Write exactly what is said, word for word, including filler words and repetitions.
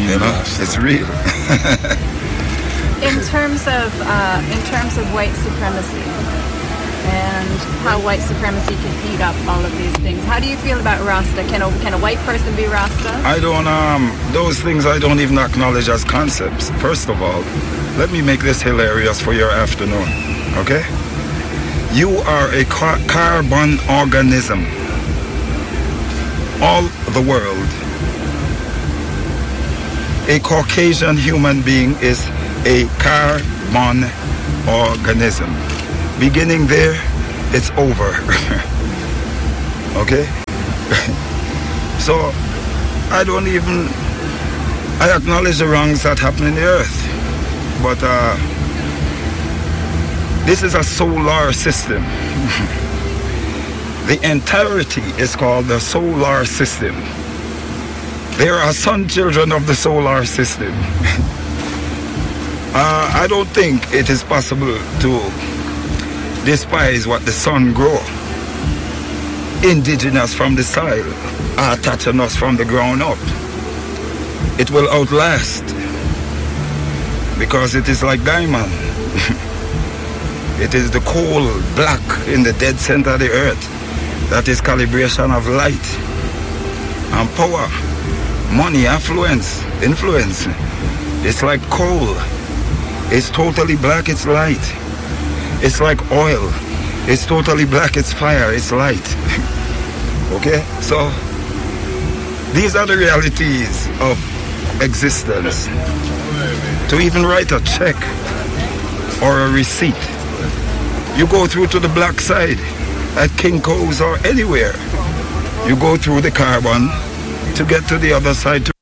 You know, it's real. In terms of uh, in terms of white supremacy and how white supremacy can eat up all of these things, how do you feel about Rasta? Can a can a white person be Rasta? I don't um those things I don't even acknowledge as concepts. First of all, let me make this hilarious for your afternoon, okay? You are a car- carbon organism. All the world, a Caucasian human being is a carbon organism. Beginning there, it's over. Okay? So, I don't even, I acknowledge the wrongs that happen in the earth. But uh, this is a solar system. The entirety is called the solar system. There are sun children of the solar system. uh, I don't think it is possible to despise what the sun grows. Indigenous from the soil, attaching us from the ground up. It will outlast because it is like diamond. It is the coal black in the dead center of the earth. That is calibration of light and power, money, affluence, influence. It's like coal. It's totally black, it's light. It's like oil. It's totally black, it's fire, it's light. Okay? So, these are the realities of existence. To even write a check or a receipt, you go through to the black side at Kinko's or anywhere. You go through the carbon to get to the other side. To